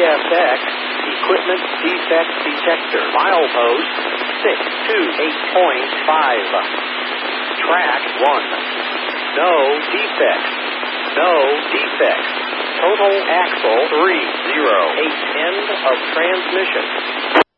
CSX Equipment Defect Detector. Milepost 628.5. Track 1. No defects. No defects. Total axle 308. End of transmission.